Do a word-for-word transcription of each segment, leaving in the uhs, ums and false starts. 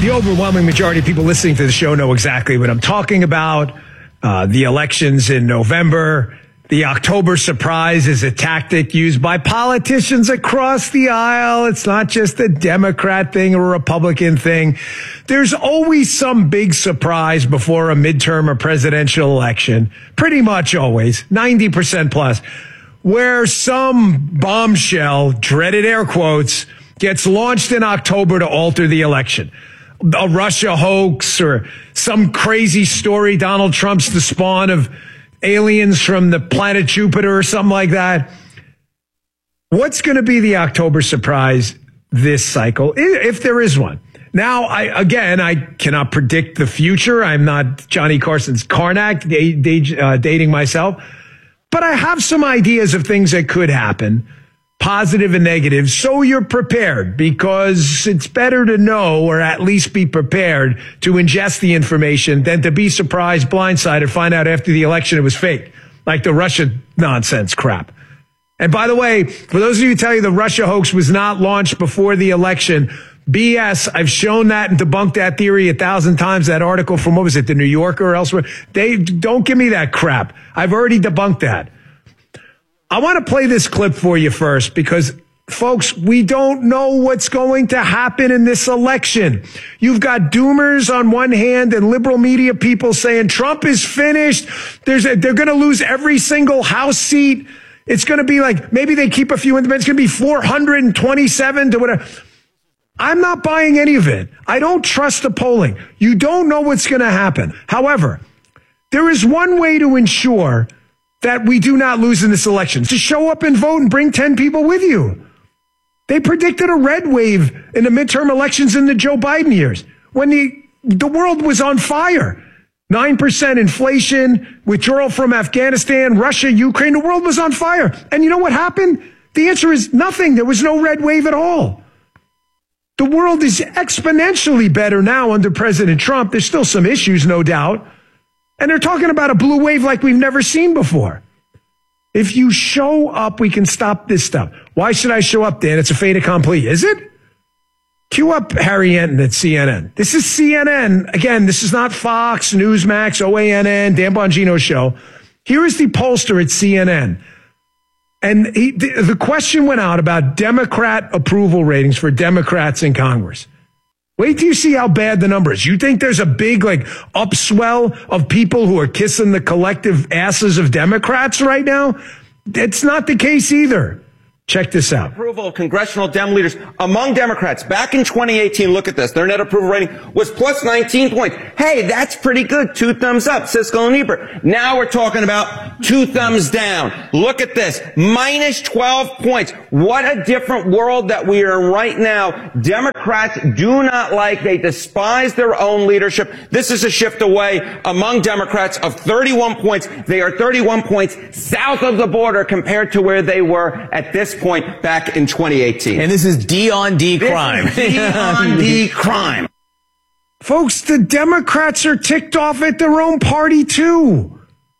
The overwhelming majority of people listening to the show know exactly what I'm talking about. Uh, the elections in November. The October surprise is a tactic used by politicians across the aisle. It's not just a Democrat thing or a Republican thing. There's always some big surprise before a midterm or presidential election. Pretty much always, ninety percent plus, where some bombshell, dreaded air quotes, gets launched in October to alter the election. A Russia hoax or some crazy story. Donald Trump's the spawn of aliens from the planet Jupiter or something like that. What's going to be the October surprise this cycle, if there is one? Now, I again, I cannot predict the future. I'm not Johnny Carson's Karnak, da- da- uh, dating myself. But I have some ideas of things that could happen, positive and negative, so you're prepared, because it's better to know or at least be prepared to ingest the information than to be surprised, blindsided, find out after the election it was fake, like the Russia nonsense crap. And by the way, for those of you who tell you the Russia hoax was not launched before the election, B S. I've shown that and debunked that theory a thousand times. That article from, what was it, the New Yorker or elsewhere? They don't give me that crap. I've already debunked that. I want to play this clip for you first because, folks, we don't know what's going to happen in this election. You've got doomers on one hand and liberal media people saying Trump is finished. There's a, they're going to lose every single House seat. It's going to be like, maybe they keep a few independents. It's going to be four hundred twenty-seven to whatever. I'm not buying any of it. I don't trust the polling. You don't know what's going to happen. However, there is one way to ensure that we do not lose in this election: to show up and vote and bring ten people with you. They predicted a red wave in the midterm elections in the Joe Biden years when the, the world was on fire. nine percent inflation, withdrawal from Afghanistan, Russia, Ukraine, the world was on fire. And you know what happened? The answer is nothing. There was no red wave at all. The world is exponentially better now under President Trump. There's still some issues, no doubt. And they're talking about a blue wave like we've never seen before. If you show up, we can stop this stuff. Why should I show up, Dan? It's a fait accompli, is it? Cue up Harry Enton at C N N. This is C N N. Again, this is not Fox, Newsmax, O A N N, Dan Bongino's show. Here is the pollster at C N N. And he, the, the question went out about Democrat approval ratings for Democrats in Congress. Wait till you see how bad the number is. You think there's a big, like, upswell of people who are kissing the collective asses of Democrats right now? It's not the case either. Check this out. Approval of congressional Dem leaders among Democrats back in twenty eighteen. Look at this. Their net approval rating was plus nineteen points. Hey, that's pretty good. Two thumbs up, Siskel and Ebert. Now we're talking about two thumbs down. Look at this. Minus twelve points. What a different world that we are in right now. Democrats do not like, they despise their own leadership. This is a shift away among Democrats of thirty-one points. They are thirty-one points south of the border compared to where they were at this point back in twenty eighteen. And this is D on D crime. D on D crime. Folks, the Democrats are ticked off at their own party too.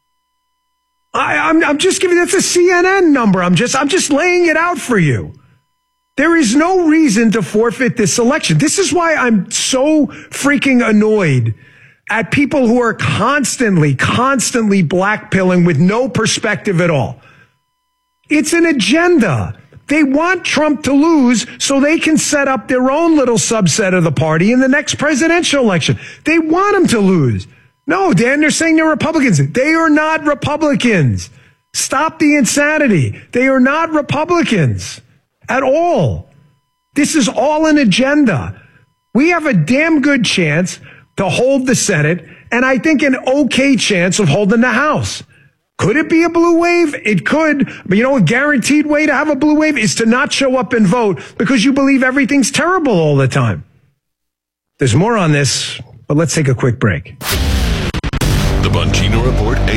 I, I'm, I'm just giving, that's a C N N number. I'm just, I'm just laying it out for you. There is no reason to forfeit this election. This is why I'm so freaking annoyed at people who are constantly, constantly blackpilling with no perspective at all. It's an agenda. They want Trump to lose so they can set up their own little subset of the party in the next presidential election. They want him to lose. No, Dan, they're saying they're Republicans. They are not Republicans. Stop the insanity. They are not Republicans at all. This is all an agenda. We have a damn good chance to hold the Senate, and I think an okay chance of holding the House. Could it be a blue wave? It could. But you know, a guaranteed way to have a blue wave is to not show up and vote because you believe everything's terrible all the time. There's more on this, but let's take a quick break. The Bongino Report A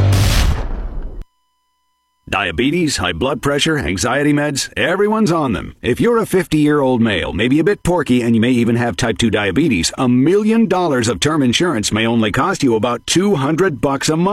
M. Diabetes, high blood pressure, anxiety meds, everyone's on them. If you're a fifty-year-old male, maybe a bit porky, and you may even have type two diabetes, a million dollars of term insurance may only cost you about two hundred bucks a month.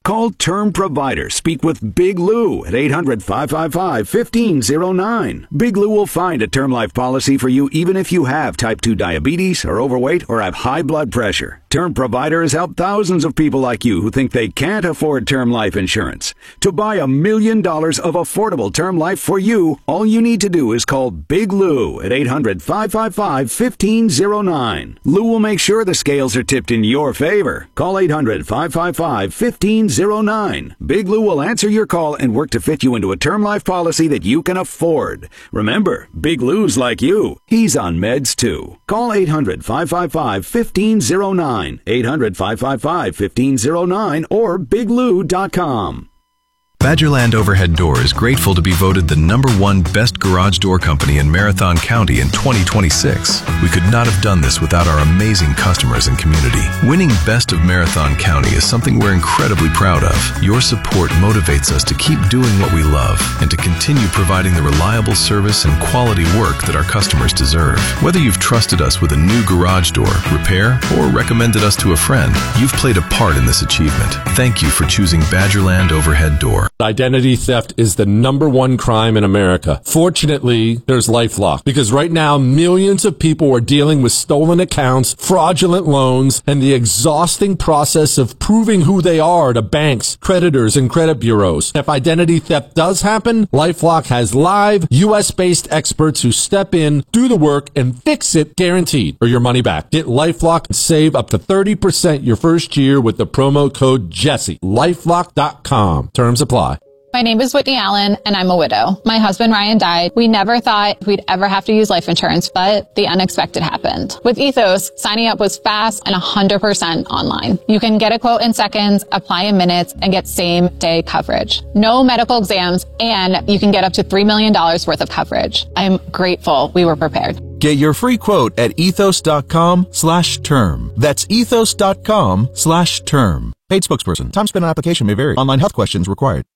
Call Term Provider. Speak with Big Lou at eight hundred, five five five, one five zero nine. Big Lou will find a term life policy for you even if you have type two diabetes, are overweight, or have high blood pressure. Term Provider has helped thousands of people like you who think they can't afford term life insurance. To buy a million dollars of affordable term life for you, all you need to do is call Big Lou at eight hundred, five five five, one five zero nine. Lou will make sure the scales are tipped in your favor. Call eight hundred, five five five, one five zero nine. Big Lou will answer your call and work to fit you into a term life policy that you can afford. Remember, Big Lou's like you. He's on meds too. Call eight hundred, five five five, one five zero nine. eight hundred, five five five, one five zero nine or big lou dot com. Badgerland Overhead Door is grateful to be voted the number one best garage door company in Marathon County in twenty twenty-six. We could not have done this without our amazing customers and community. Winning Best of Marathon County is something we're incredibly proud of. Your support motivates us to keep doing what we love and to continue providing the reliable service and quality work that our customers deserve. Whether you've trusted us with a new garage door, repair, or recommended us to a friend, you've played a part in this achievement. Thank you for choosing Badgerland Overhead Door. Identity theft is the number one crime in America. Fortunately, there's LifeLock, because right now millions of people are dealing with stolen accounts, fraudulent loans, and the exhausting process of proving who they are to banks, creditors, and credit bureaus. If identity theft does happen, LifeLock has live U S-based experts who step in, do the work, and fix it guaranteed, or your money back. Get LifeLock and save up to thirty percent your first year with the promo code Jesse. LifeLock dot com. Terms apply. My name is Whitney Allen, and I'm a widow. My husband, Ryan, died. We never thought we'd ever have to use life insurance, but the unexpected happened. With Ethos, signing up was fast and one hundred percent online. You can get a quote in seconds, apply in minutes, and get same-day coverage. No medical exams, and you can get up to three million dollars worth of coverage. I'm grateful we were prepared. Get your free quote at ethos.com slash term. That's ethos.com slash term. Paid spokesperson. Time spent on application may vary. Online health questions required.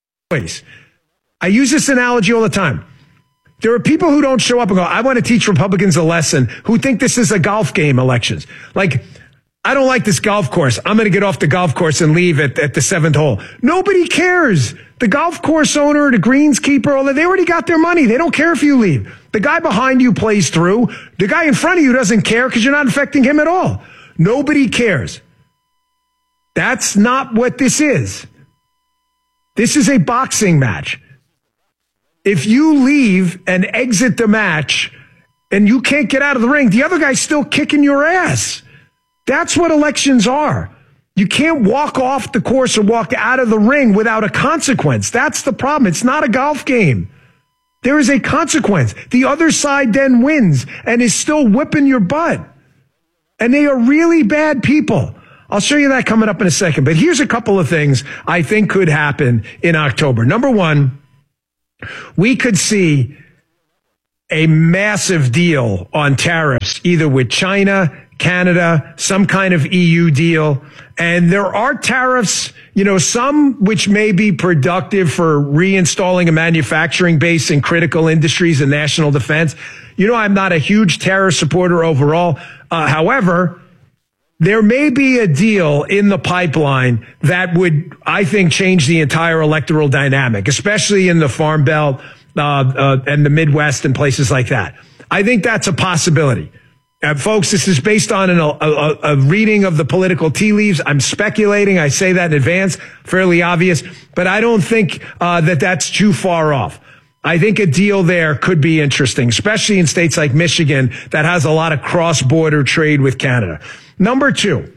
I use this analogy all the time. There are people who don't show up and go, I want to teach Republicans a lesson, who think this is a golf game, elections. Like, I don't like this golf course. I'm going to get off the golf course and leave at, at the seventh hole. Nobody cares. The golf course owner, the greenskeeper, all that, they already got their money. They don't care if you leave. The guy behind you plays through. The guy in front of you doesn't care because you're not affecting him at all. Nobody cares. That's not what this is. This is a boxing match. If you leave and exit the match and you can't get out of the ring, the other guy's still kicking your ass. That's what elections are. You can't walk off the course or walk out of the ring without a consequence. That's the problem. It's not a golf game. There is a consequence. The other side then wins and is still whipping your butt. And they are really bad people. I'll show you that coming up in a second. But here's a couple of things I think could happen in October. Number one, we could see a massive deal on tariffs, either with China, Canada, some kind of E U deal. And there are tariffs, you know, some which may be productive for reinstalling a manufacturing base in critical industries and national defense. You know, I'm not a huge tariff supporter overall. Uh, however, there may be a deal in the pipeline that would, I think, change the entire electoral dynamic, especially in the Farm Belt uh, uh, and the Midwest and places like that. I think that's a possibility. Uh, folks, this is based on an, a, a, a reading of the political tea leaves. I'm speculating. I say that in advance, fairly obvious, but I don't think uh, that that's too far off. I think a deal there could be interesting, especially in states like Michigan that has a lot of cross-border trade with Canada. Number two,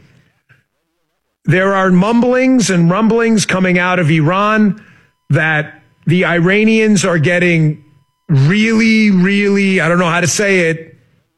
there are mumblings and rumblings coming out of Iran that the Iranians are getting really, really, I don't know how to say it,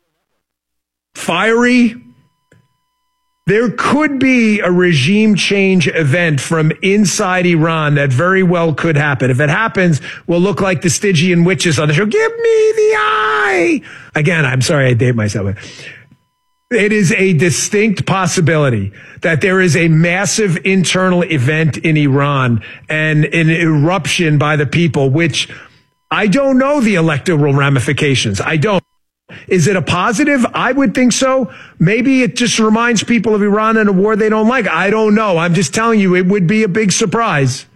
fiery. There could be a regime change event from inside Iran that very well could happen. If it happens, we'll look like the Stygian witches on the show. Give me the eye. Again, I'm sorry I date myself. It is a distinct possibility that there is a massive internal event in Iran and an eruption by the people, which I don't know the electoral ramifications. I don't. Is it a positive? I would think so. Maybe it just reminds people of Iran and a war they don't like. I don't know. I'm just telling you, it would be a big surprise.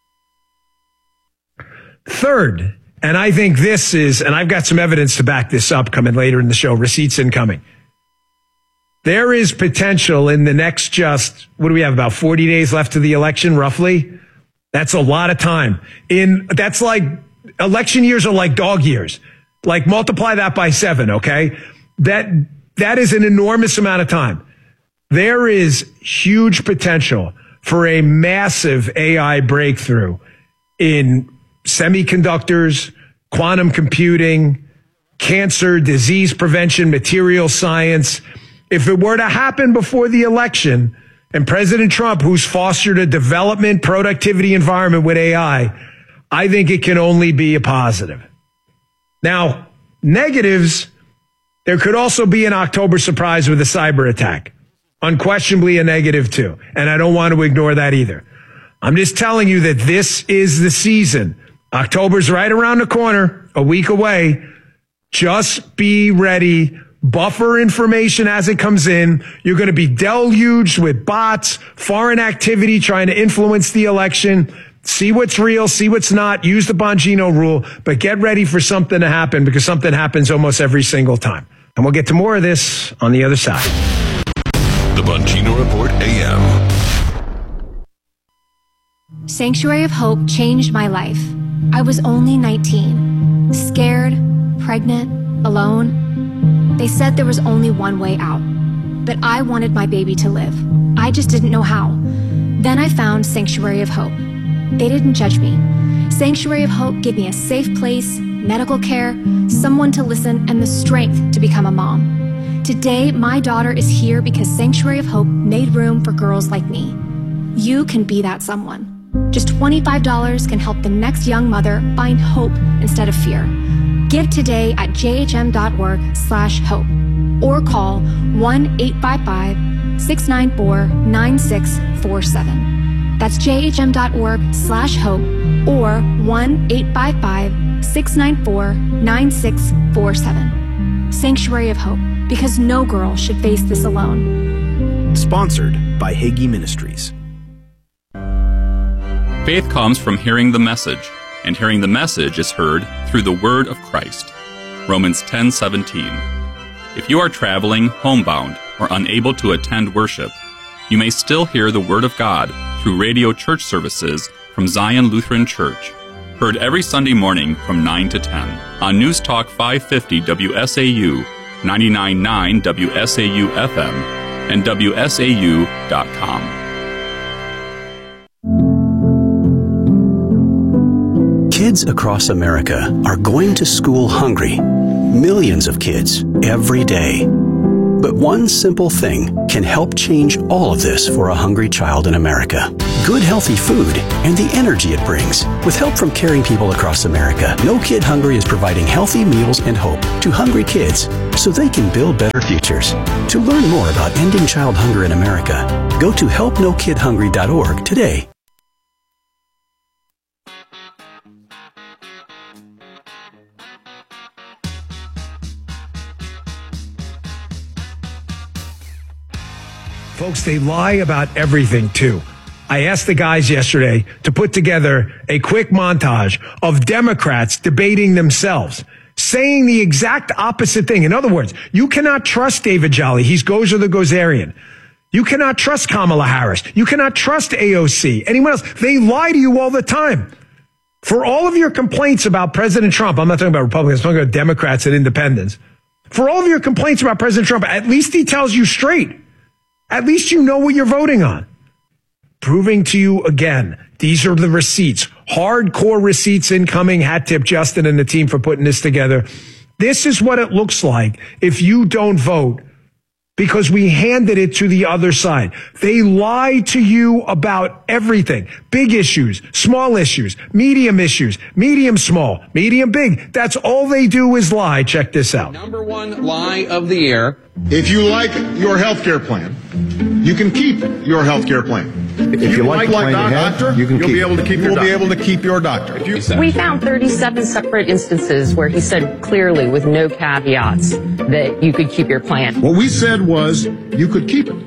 Third, and I think this is, and I've got some evidence to back this up coming later in the show, receipts incoming. There is potential in the next just, what do we have, about forty days left to the election, roughly? That's a lot of time. In That's like, election years are like dog years. Like multiply that by seven, okay? That That is an enormous amount of time. There is huge potential for a massive A I breakthrough in semiconductors, quantum computing, cancer, disease prevention, material science. If it were to happen before the election, and President Trump, who's fostered a development, productivity environment with A I, I think it can only be a positive. Now, negatives, there could also be an October surprise with a cyber attack. Unquestionably a negative too. And I don't want to ignore that either. I'm just telling you that this is the season. October's right around the corner, a week away. Just be ready. Buffer information as it comes in. You're going to be deluged with bots, foreign activity trying to influence the election. See what's real, see what's not. Use the Bongino rule, but get ready for something to happen because something happens almost every single time. And we'll get to more of this on the other side. The Bongino Report A M. Sanctuary of Hope changed my life. I was only nineteen, scared, pregnant, alone. They said there was only one way out, but I wanted my baby to live. I just didn't know how. Then I found Sanctuary of Hope. They didn't judge me. Sanctuary of Hope gave me a safe place, medical care, someone to listen, and the strength to become a mom. Today, my daughter is here because Sanctuary of Hope made room for girls like me. You can be that someone. Just twenty-five dollars can help the next young mother find hope instead of fear. Give today at jhm.org slash hope or call one eight five five, six nine four, nine six four seven. That's jhm.org slash hope or one eight five five, six nine four, nine six four seven. Sanctuary of Hope, because no girl should face this alone. Sponsored by Hagee Ministries. Faith comes from hearing the message, and hearing the message is heard through the word of Christ. Romans ten seventeen. If you are traveling, homebound, or unable to attend worship, you may still hear the word of God through radio church services from Zion Lutheran Church, heard every Sunday morning from nine to ten on News Talk five fifty W S A U, ninety-nine point nine W S A U F M, and W S A U dot com. Kids across America are going to school hungry. Millions of kids every day. But one simple thing can help change all of this for a hungry child in America. Good, healthy food and the energy it brings. With help from caring people across America, No Kid Hungry is providing healthy meals and hope to hungry kids so they can build better futures. To learn more about ending child hunger in America, go to help no kid hungry dot org today. Folks, they lie about everything, too. I asked the guys yesterday to put together a quick montage of Democrats debating themselves, saying the exact opposite thing. In other words, you cannot trust David Jolly. He's Gozer the Gozerian. You cannot trust Kamala Harris. You cannot trust A O C. Anyone else. They lie to you all the time. For all of your complaints about President Trump, I'm not talking about Republicans, I'm talking about Democrats and independents. For all of your complaints about President Trump, at least he tells you straight. At least you know what you're voting on. Proving to you again, these are the receipts. Hardcore receipts incoming. Hat tip Justin and the team for putting this together. This is what it looks like if you don't vote because we handed it to the other side. They lie to you about everything. Big issues, small issues, medium issues, medium small, medium big. That's all they do is lie. Check this out. Number one lie of the year. If you like your health care plan, you can keep your health care plan. If, if you, you like, like our doctor, you can you'll keep be able to keep you your will doctor. be able to keep your doctor. If you, we found thirty-seven separate instances where he said clearly, with no caveats, that you could keep your plan. What we said was you could keep it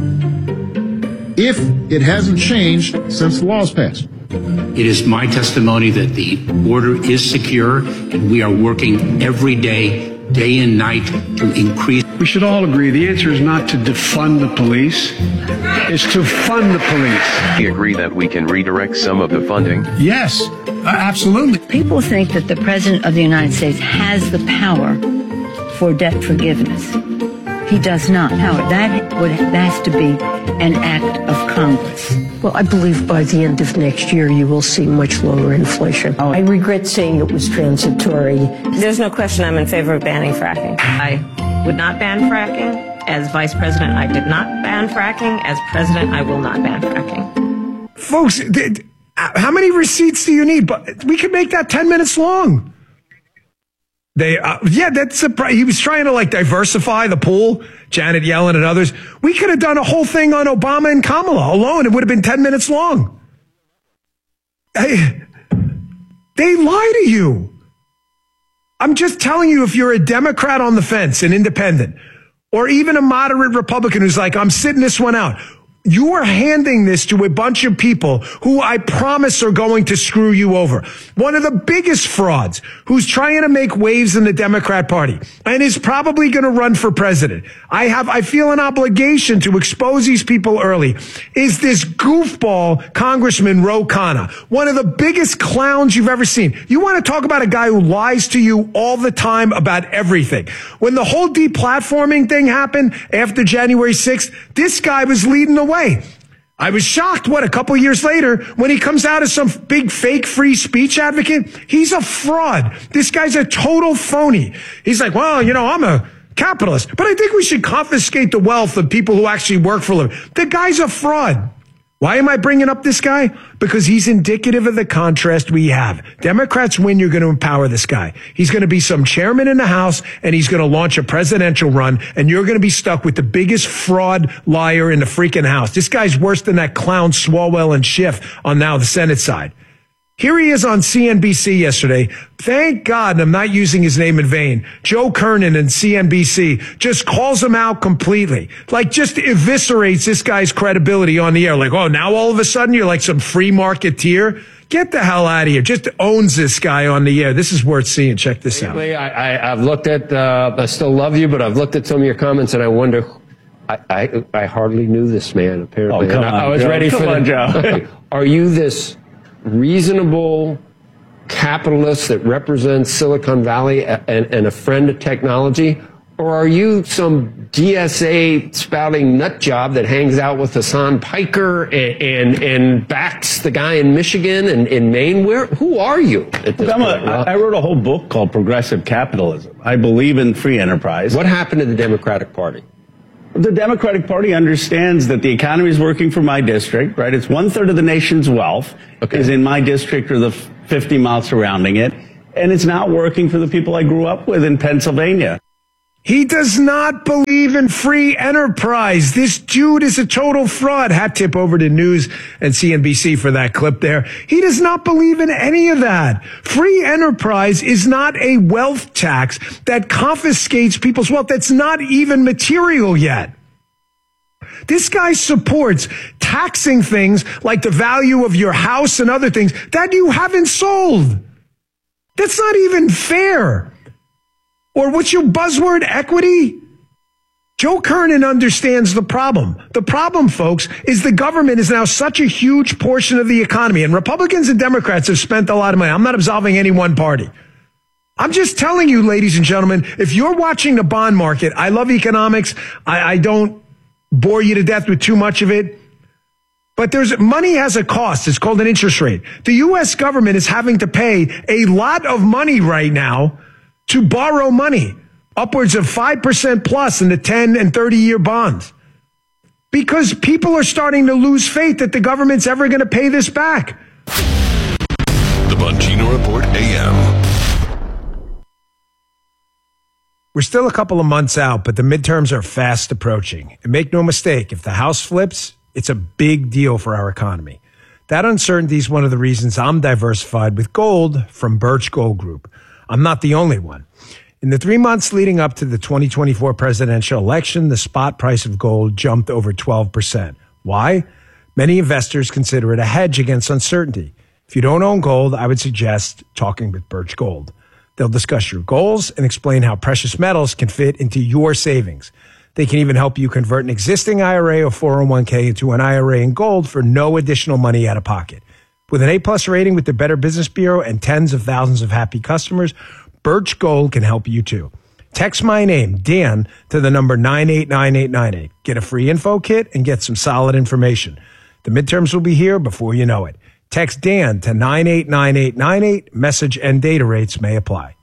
if it hasn't changed since the law's passed. It is my testimony that the border is secure, and we are working every day, day and night, to increase. We should all agree the answer is not to defund the police, it's to fund the police. Do you agree that we can redirect some of the funding? Yes, uh, absolutely. People think that the President of the United States has the power for debt forgiveness. He does not. Howard, that would that has to be an act of Congress. Well, I believe by the end of next year you will see much lower inflation. I regret saying it was transitory. There's no question I'm in favor of banning fracking. I would not ban fracking. As Vice President, I did not ban fracking. As President, I will not ban fracking. Folks, th- how many receipts do you need? But we could make that ten minutes long. They, uh, yeah, that's a, he was trying to like diversify the pool, Janet Yellen and others. We could have done a whole thing on Obama and Kamala alone. It would have been ten minutes long. Hey, they lie to you. I'm just telling you, if you're a Democrat on the fence, an independent, or even a moderate Republican who's like, I'm sitting this one out. You are handing this to a bunch of people who I promise are going to screw you over. One of the biggest frauds who's trying to make waves in the Democrat Party and is probably going to run for president. I have, I feel an obligation to expose these people early, is this goofball Congressman Ro Khanna, one of the biggest clowns you've ever seen. You want to talk about a guy who lies to you all the time about everything. When the whole deplatforming thing happened after January sixth, this guy was leading the way. I was shocked, what, a couple years later, when he comes out as some big fake free speech advocate. He's a fraud. This guy's a total phony. He's like, well, you know, I'm a capitalist, but I think we should confiscate the wealth of people who actually work for a living. The guy's a fraud. Why am I bringing up this guy? Because he's indicative of the contrast we have. Democrats win, you're going to empower this guy. He's going to be some chairman in the House, and he's going to launch a presidential run, and you're going to be stuck with the biggest fraud liar in the freaking House. This guy's worse than that clown Swalwell and Schiff on now the Senate side. Here he is on C N B C yesterday. Thank God, and I'm not using his name in vain, Joe Kernan and C N B C just calls him out completely. Like, just eviscerates this guy's credibility on the air. Like, oh, now all of a sudden you're like some free marketeer? Get the hell out of here. Just owns this guy on the air. This is worth seeing. Check this out. I, I, I've looked at, uh, I still love you, but I've looked at some of your comments and I wonder, I, I, I hardly knew this man, apparently. Oh, come and I, on, I was Joe. ready come for on, the, Joe. Are you this reasonable capitalist that represents Silicon Valley and, and a friend of technology? Or are you some D S A spouting nut job that hangs out with Hassan Piker and, and, and backs the guy in Michigan and in Maine? Where, who are you at this I'm point? A, I wrote a whole book called Progressive Capitalism. I believe in free enterprise. What happened to the Democratic Party? The Democratic Party understands that the economy is working for my district, right? It's one third of the nation's wealth okay. is in my district or the fifty miles surrounding it. And it's not working for the people I grew up with in Pennsylvania. He does not believe in free enterprise. This dude is a total fraud. Hat tip over to News and C N B C for that clip there. He does not believe in any of that. Free enterprise is not a wealth tax that confiscates people's wealth. That's not even material yet. This guy supports taxing things like the value of your house and other things that you haven't sold. That's not even fair. Or what's your buzzword, equity? Joe Kernan understands the problem. The problem, folks, is the government is now such a huge portion of the economy, and Republicans and Democrats have spent a lot of money. I'm not absolving any one party. I'm just telling you, ladies and gentlemen, if you're watching the bond market, I love economics. I, I don't bore you to death with too much of it. But there's money has a cost. It's called an interest rate. The U S government is having to pay a lot of money right now to borrow money, upwards of five percent plus in the ten and thirty year bonds, because people are starting to lose faith that the government's ever going to pay this back. The Bongino Report A M. We're still a couple of months out, but the midterms are fast approaching. And make no mistake, if the House flips, It's a big deal for our economy. That uncertainty is one of the reasons I'm diversified with gold from Birch Gold Group. I'm not the only one. In the three months leading up to the twenty twenty-four presidential election, the spot price of gold jumped over twelve percent. Why? Many investors consider it a hedge against uncertainty. If you don't own gold, I would suggest talking with Birch Gold. They'll discuss your goals and explain how precious metals can fit into your savings. They can even help you convert an existing I R A or four oh one k into an I R A in gold for no additional money out of pocket. With an A-plus rating with the Better Business Bureau and tens of thousands of happy customers, Birch Gold can help you too. Text my name, Dan, to the number nine eight nine eight nine eight. Get a free info kit and get some solid information. The midterms will be here before you know it. Text Dan to nine eight nine eight nine eight. Message and data rates may apply.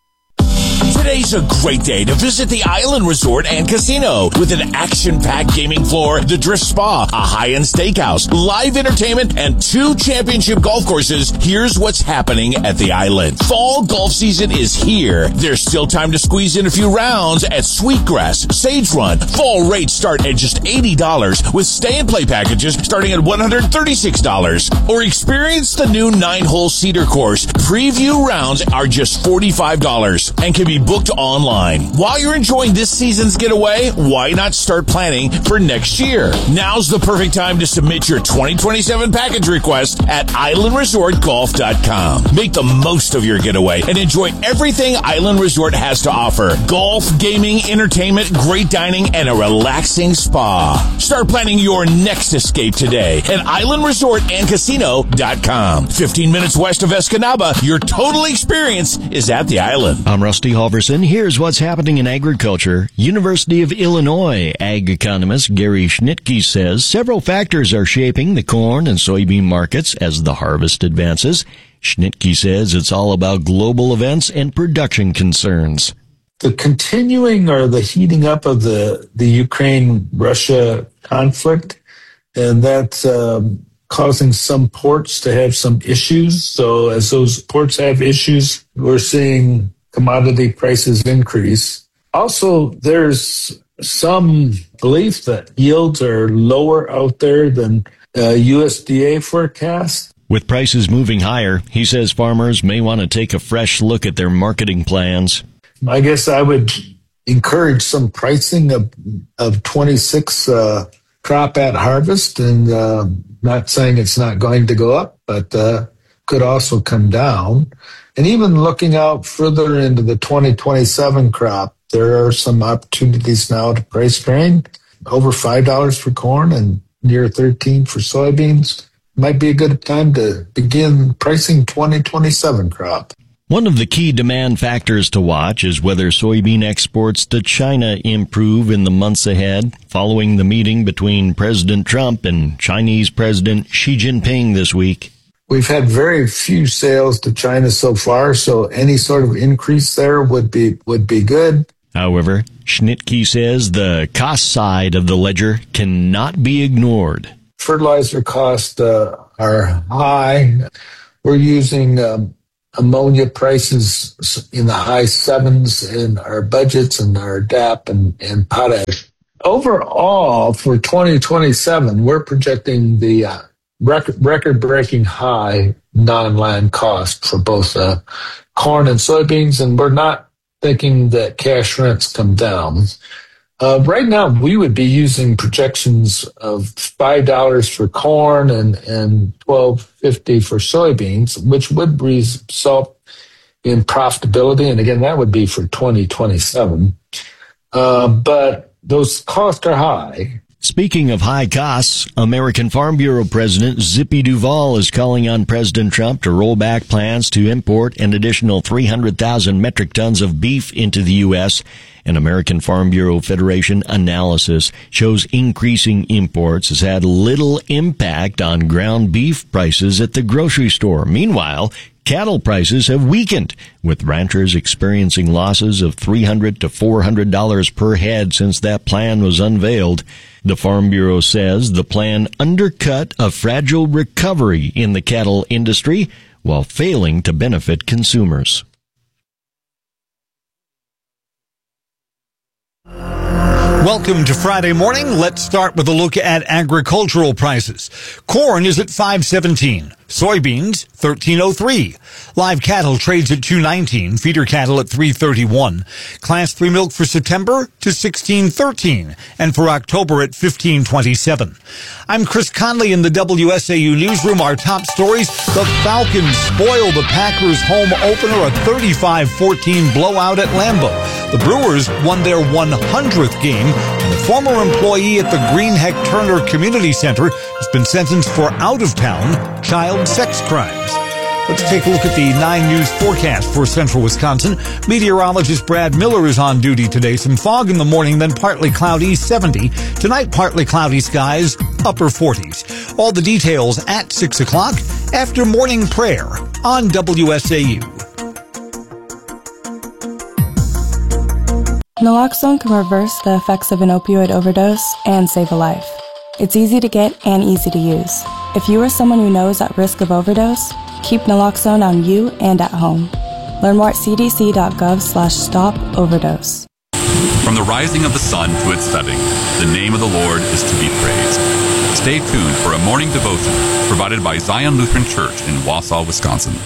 Today's a great day to visit the Island Resort and Casino with an action-packed gaming floor, the Drift Spa, a high-end steakhouse, live entertainment, and two championship golf courses. Here's what's happening at the Island. Fall golf season is here. There's still time to squeeze in a few rounds at Sweetgrass, Sage Run. Fall rates start at just eighty dollars with stay-and-play packages starting at one hundred thirty-six dollars. Or experience the new nine-hole Cedar course. Preview rounds are just forty-five dollars and can be booked online. While you're enjoying this season's getaway, why not start planning for next year? Now's the perfect time to submit your twenty twenty-seven package request at island resort golf dot com. Make the most of your getaway and enjoy everything Island Resort has to offer. Golf, gaming, entertainment, great dining, and a relaxing spa. Start planning your next escape today at island resort and casino dot com. fifteen minutes west of Escanaba, your total experience is at the Island. I'm Rusty Halverson. Here's what's happening in agriculture. University of Illinois ag economist Gary Schnitke says several factors are shaping the corn and soybean markets as the harvest advances. Schnitke says it's all about global events and production concerns. The continuing or the heating up of the, the Ukraine-Russia conflict, and that's um, causing some ports to have some issues. So as those ports have issues, we're seeing commodity prices increase. Also, there's some belief that yields are lower out there than uh, U S D A forecast. With prices moving higher, he says farmers may want to take a fresh look at their marketing plans. I guess I would encourage some pricing of of twenty-six uh, crop at harvest, and uh, not saying it's not going to go up, but uh, could also come down. And even looking out further into the twenty twenty-seven crop, there are some opportunities now to price grain over five dollars for corn and near thirteen for soybeans. Might be a good time to begin pricing twenty twenty-seven crop. One of the key demand factors to watch is whether soybean exports to China improve in the months ahead, following the meeting between President Trump and Chinese President Xi Jinping this week. We've had very few sales to China so far, so any sort of increase there would be would be good. However, Schnitke says the cost side of the ledger cannot be ignored. Fertilizer costs uh, are high. We're using um, ammonia prices in the high sevens in our budgets and our D A P and, and potash. Overall, for twenty twenty-seven, we're projecting the uh, record, record-breaking high non-land cost for both uh, corn and soybeans, and we're not thinking that cash rents come down. Uh, right now, we would be using projections of five dollars for corn and, and twelve fifty for soybeans, which would result in profitability. And again, that would be for twenty twenty-seven. Uh, but those costs are high. Speaking of high costs, American Farm Bureau President Zippy Duvall is calling on President Trump to roll back plans to import an additional three hundred thousand metric tons of beef into the U S. An American Farm Bureau Federation analysis shows increasing imports has had little impact on ground beef prices at the grocery store. Meanwhile, cattle prices have weakened, with ranchers experiencing losses of three hundred to four hundred dollars per head since that plan was unveiled. The Farm Bureau says the plan undercut a fragile recovery in the cattle industry while failing to benefit consumers. Welcome to Friday morning. Let's start with a look at agricultural prices. Corn is at five seventeen. Soybeans, thirteen oh three. Live cattle trades at two nineteen. Feeder cattle at three thirty-one. Class three milk for September to sixteen thirteen. And for October at fifteen twenty-seven. I'm Chris Conley in the W S A U newsroom. Our top stories: the Falcons spoil the Packers home opener, a thirty-five fourteen blowout at Lambeau. The Brewers won their one hundredth game, and the former employee at the Greenheck Turner Community Center has been sentenced for out-of-town child sex crimes. Let's take a look at the nine News forecast for central Wisconsin. Meteorologist Brad Miller is on duty today. Some fog in the morning, then partly cloudy, seventy. Tonight, partly cloudy skies, upper forties. All the details at six o'clock after morning prayer on W S A U. Naloxone can reverse the effects of an opioid overdose and save a life. It's easy to get and easy to use. If you or someone you know is at risk of overdose, keep naloxone on you and at home. Learn more at cdc.gov slash stop overdose. From the rising of the sun to its setting, the name of the Lord is to be praised. Stay tuned for a morning devotion provided by Zion Lutheran Church in Wausau, Wisconsin.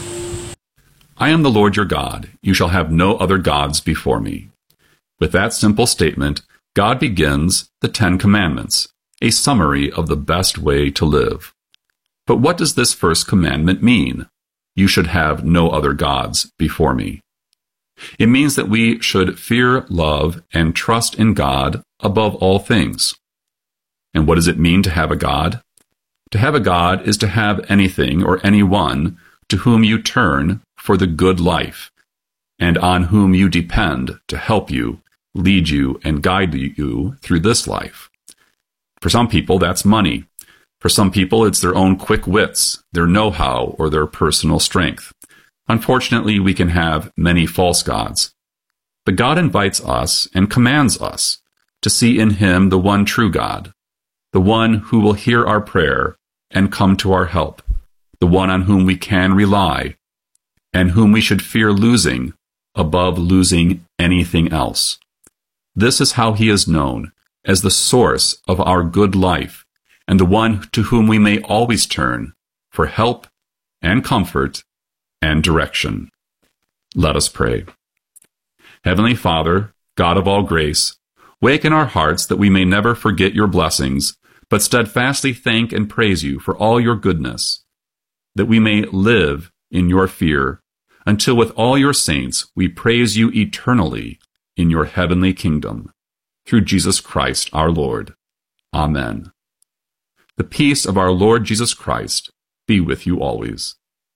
I am the Lord your God. You shall have no other gods before me. With that simple statement, God begins the Ten Commandments, a summary of the best way to live. But what does this first commandment mean? You should have no other gods before me. It means that we should fear, love, and trust in God above all things. And what does it mean to have a God? To have a God is to have anything or anyone to whom you turn for the good life, and on whom you depend to help you, lead you, and guide you through this life. For some people, that's money. For some people, it's their own quick wits, their know-how, or their personal strength. Unfortunately, we can have many false gods. But God invites us and commands us to see in Him the one true God, the one who will hear our prayer and come to our help, the one on whom we can rely, and whom we should fear losing above losing anything else. This is how He is known, as the source of our good life, and the one to whom we may always turn for help and comfort and direction. Let us pray. Heavenly Father, God of all grace, waken our hearts that we may never forget your blessings, but steadfastly thank and praise you for all your goodness, that we may live in your fear, until with all your saints we praise you eternally in your heavenly kingdom. Through Jesus Christ our Lord. Amen. The peace of our Lord Jesus Christ be with you always.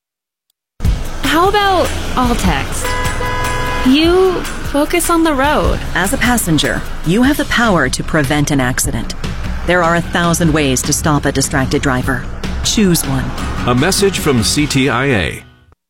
How about all text? You focus on the road. As a passenger, you have the power to prevent an accident. There are a thousand ways to stop a distracted driver. Choose one. A message from C T I A.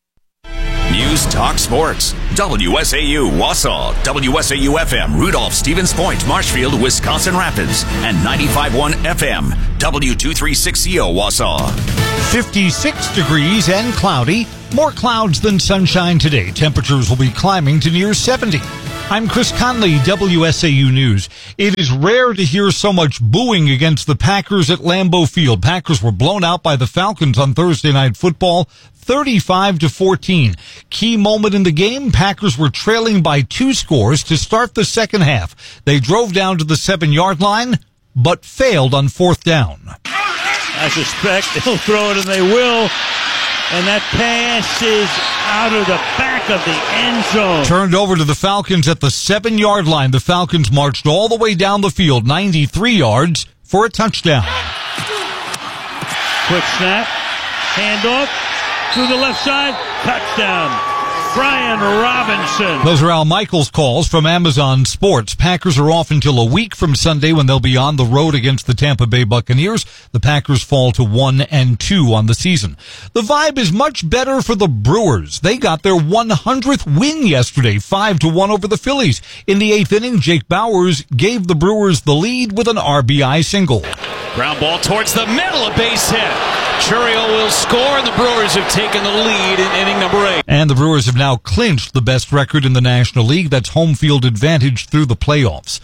News Talk Sports. W S A U Wausau, W S A U F M Rudolph Stevens Point, Marshfield, Wisconsin Rapids, and ninety-five point one F M W two thirty-six C O Wausau. fifty-six degrees and cloudy. More clouds than sunshine today. Temperatures will be climbing to near seventy. I'm Chris Conley, W S A U News. It is rare to hear so much booing against the Packers at Lambeau Field. Packers were blown out by the Falcons on Thursday Night Football, thirty-five to fourteen. Key moment in the game, Packers were trailing by two scores to start the second half. They drove down to the seven-yard line, but failed on fourth down. I suspect they'll throw it, and they will. And that pass is out of the back of the end zone. Turned over to the Falcons at the seven-yard line. The Falcons marched all the way down the field, ninety-three yards, for a touchdown. Quick snap, handoff, to the left side, touchdown. Brian Robinson. Those are Al Michaels' calls from Amazon Sports. Packers are off until a week from Sunday when they'll be on the road against the Tampa Bay Buccaneers. The Packers fall to one and two on the season. The vibe is much better for the Brewers. They got their one hundredth win yesterday, five to one over the Phillies. In the eighth inning, Jake Bowers gave the Brewers the lead with an R B I single. Ground ball towards the middle, a base hit. Churiel will score, and the Brewers have taken the lead in inning number eight. And the Brewers have now clinched the best record in the National League. That's home field advantage through the playoffs.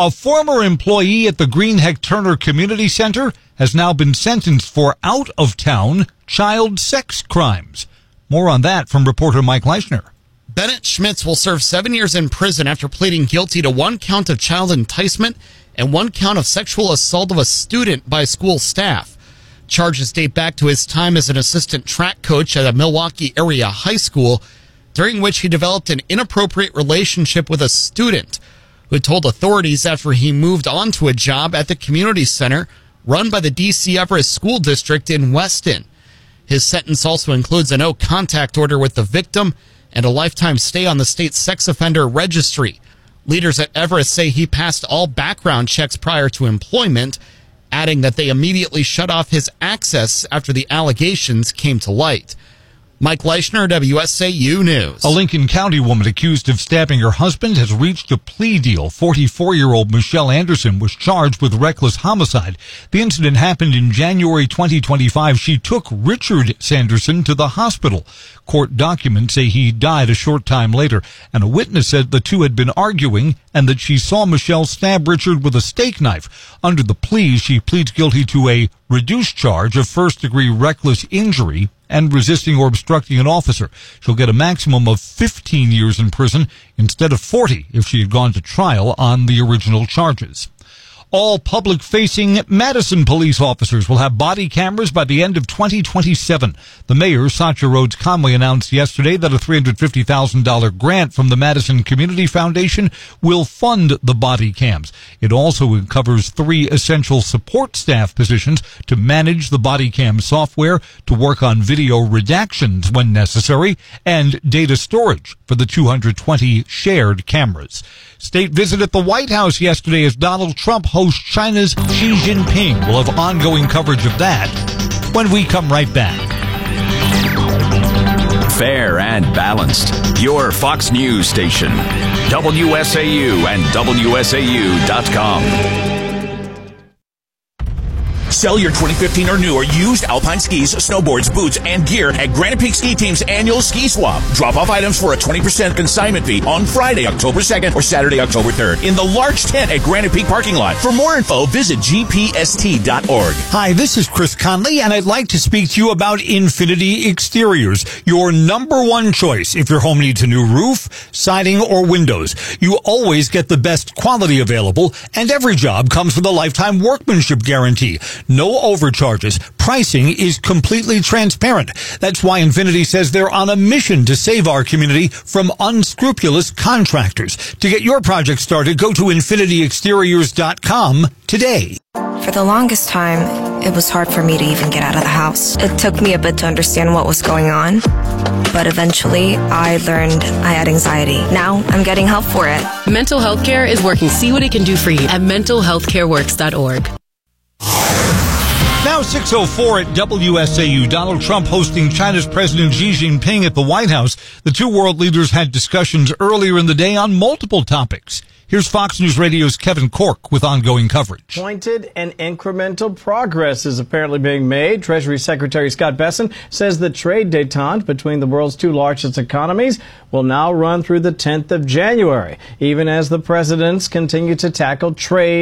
A former employee at the Greenheck Turner Community Center has now been sentenced for out-of-town child sex crimes. More on that from reporter Mike Leischner. Bennett Schmitz will serve seven years in prison after pleading guilty to one count of child enticement and one count of sexual assault of a student by school staff. Charges date back to his time as an assistant track coach at a Milwaukee area high school, during which he developed an inappropriate relationship with a student who told authorities after he moved on to a job at the community center run by the D C Everest School District in Weston. His sentence also includes a no-contact order with the victim and a lifetime stay on the state sex offender registry. Leaders at Everest say he passed all background checks prior to employment, adding that they immediately shut off his access after the allegations came to light. Mike Leischner, W S A U News. A Lincoln County woman accused of stabbing her husband has reached a plea deal. forty-four-year-old Michelle Anderson was charged with reckless homicide. The incident happened in January twenty twenty-five. She took Richard Sanderson to the hospital. Court documents say he died a short time later, and a witness said the two had been arguing and that she saw Michelle stab Richard with a steak knife. Under the plea, she pleads guilty to a reduced charge of first-degree reckless injury and resisting or obstructing an officer. She'll get a maximum of fifteen years in prison instead of forty if she had gone to trial on the original charges. All public-facing Madison police officers will have body cameras by the end of twenty twenty-seven. The mayor, Satya Rhodes Conway, announced yesterday that a three hundred fifty thousand dollars grant from the Madison Community Foundation will fund the body cams. It also covers three essential support staff positions to manage the body cam software, to work on video redactions when necessary, and data storage for the two hundred twenty shared cameras. State visit at the White House yesterday as Donald Trump hosts China's Xi Jinping. We'll have ongoing coverage of that when we come right back. Fair and balanced. Your Fox News station. W S A U and W S A U dot com. Sell your twenty fifteen or newer used Alpine skis, snowboards, boots, and gear at Granite Peak Ski Team's annual ski swap. Drop off items for a twenty percent consignment fee on Friday, October second or Saturday, October third in the large tent at Granite Peak parking lot. For more info, visit G P S T dot org. Hi, this is Chris Conley, and I'd like to speak to you about Infinity Exteriors, your number one choice if your home needs a new roof, siding, or windows. You always get the best quality available, and every job comes with a lifetime workmanship guarantee. No overcharges. Pricing is completely transparent. That's why Infinity says they're on a mission to save our community from unscrupulous contractors. To get your project started, go to Infinity Exteriors dot com today. For the longest time, it was hard for me to even get out of the house. It took me a bit to understand what was going on, but eventually I learned I had anxiety. Now I'm getting help for it. Mental Health Care is working. See what it can do for you at mental health care works dot org. Now six oh four at W S A U. Donald Trump hosting China's President Xi Jinping at the White House. The two world leaders had discussions earlier in the day on multiple topics. Here's Fox News Radio's Kevin Corke with ongoing coverage. Pointed and incremental progress is apparently being made. Treasury Secretary Scott Bessent says the trade détente between the world's two largest economies will now run through the tenth of January, even as the presidents continue to tackle trade